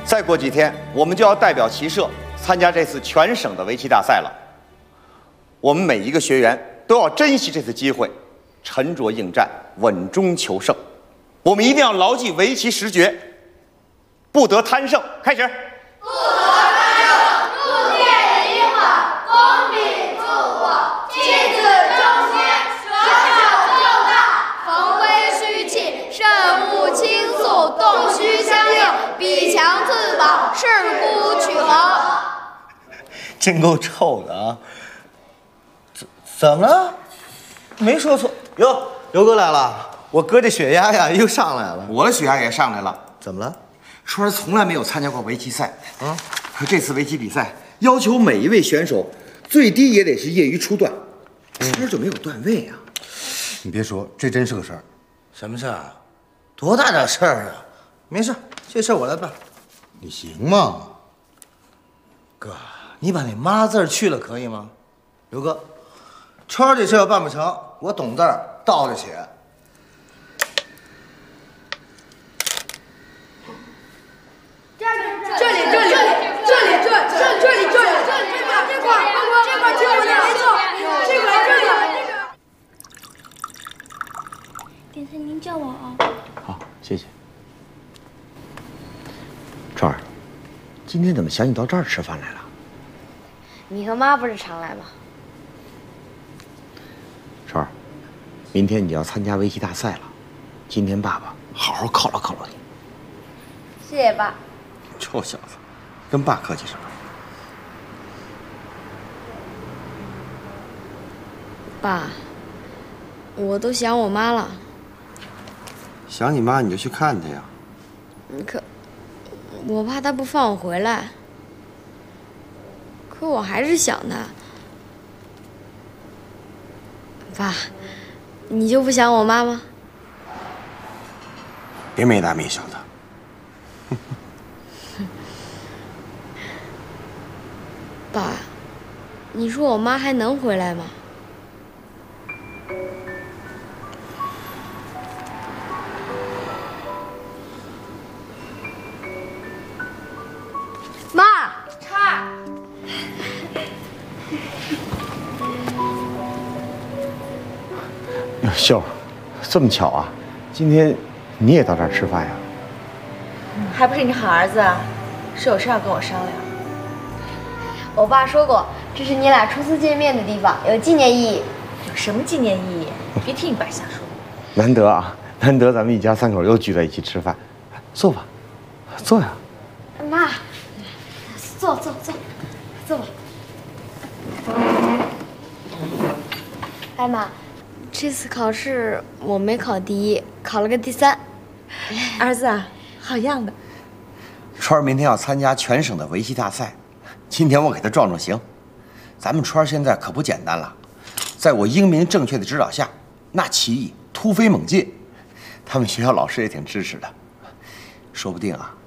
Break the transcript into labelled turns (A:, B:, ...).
A: 再过几天，我们就要代表骑社参加这次全省的围棋大赛了。我们每一个学员都要珍惜这次机会，沉着应战，稳中求胜。我们一定要牢记围棋十诀，不得贪胜。开始。
B: 不得贪胜，不借人英法，公平自我，亲子忠先，舍小就大，逢危须弃，慎勿轻速，动须相应，彼强自保，势孤取衡。
C: 真够臭的啊！怎么了？没说错哟，刘哥来了，我哥这血压呀又上来了。
A: 我的血压也上来了。
C: 怎么了？
A: 川儿从来没有参加过围棋赛，可这次围棋比赛要求每一位选手最低也得是业余初段，川儿就没有段位啊。
D: 你别说，这真是个事儿。
C: 什么事儿啊？多大点事儿啊？没事，这事儿我来办。
D: 你行吗？
C: 哥，你把那妈字去了可以吗？刘哥，川儿这事要办不成，我懂字儿，倒着写。
E: 点菜您叫我啊。
A: 好，谢谢。川儿，今天怎么想你到这儿吃饭来了？
E: 你和妈不是常来吗？
A: 川儿，明天你要参加围棋大赛了，今天爸爸好好犒劳犒劳你。
E: 谢谢爸。
A: 臭小子，跟爸客气什么？
E: 爸，我都想我妈了。
A: 想你妈你就去看她呀。
E: 可我怕她不放我回来。可我还是想她。爸，你就不想我妈吗？
A: 别没大没小的。
E: 爸，你说我妈还能回来吗？妈，
B: 叉。
A: 哟，秀儿，这么巧啊，今天你也到这儿吃饭呀？
F: 还不是你好儿子啊，是有事要跟我商量。
E: 我爸说过，这是你俩初次见面的地方，有纪念意义。
F: 有什么纪念意义？别听你爸瞎说。
A: 难得啊，难得咱们一家三口又聚在一起吃饭，坐吧，坐呀。
E: 妈，坐吧。哎妈，这次考试我没考第一，考了个第3。
F: 儿子啊，好样的！
A: 川儿明天要参加全省的围棋大赛，今天我给他壮行。咱们川儿现在可不简单了，在我英明正确的指导下，那棋艺突飞猛进。他们学校老师也挺支持的，说不定啊，